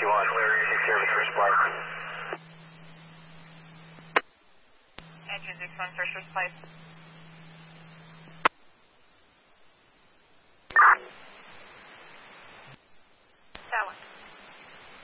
261, Larry, take care of the first flight. And 261, first flight.